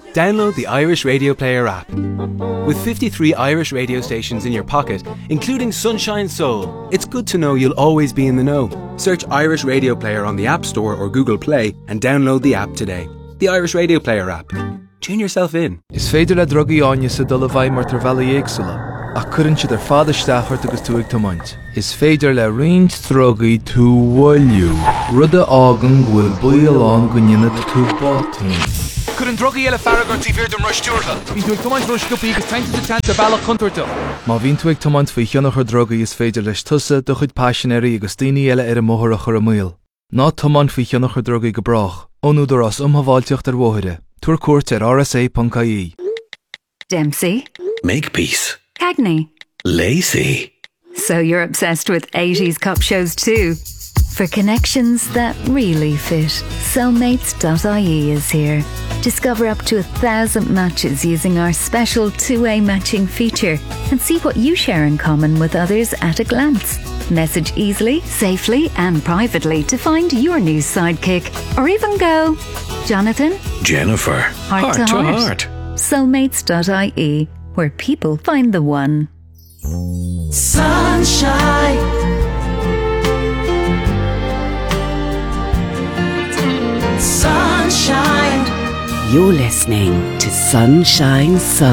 Download the Irish Radio Player app. With 53 Irish radio stations in your pocket, including Sunshine Soul, it's good to know you'll always be in the know. Search Irish Radio Player on the App Store or Google Play and download the app today. The Irish Radio Player app. Tune yourself in. Is féidir le drogaí áine sa dul a bhaid mar tar bheala éagsúla, ach cuireann siad ar fad isteachart agus tú ag tomaint. Is féidir le roinnt drogaí tú bhfuilliú, rud a ágan bhfuil buíoláin go nionad tú bátaí. Cuireann drogaí eile farragat tí bhíor don ruistíortha. Bhín tú ag tomaint ruisciúpaí agus tainte bailach chuntarta. Má bhín tú ag tomaint faoi cheannachar drogaí is féidir leis tusa do chuid passionéirí agus daoine eile ar a móthar a chur a míl. Ná tomaint faoi cheannachar drogaí go brach, ónúdar as umhaváilteocht ar mhóthire. Tuair cuairt ar rsa.ie. Dempsey. Makepeace. Cagney. Lacey. So you're obsessed with 80s cop shows too? For connections that really fit, Cellmates.ie is here. Discover up to 1,000 matches using our special two-way matching feature and see what you share in common with others at a glance. Message easily, safely and privately to find your new sidekick, or even go Jonathan, Jennifer, heart to heart. Cellmates.ie, where people find the one. Sunshine. Sunshine. You're listening to Sunshine Soul.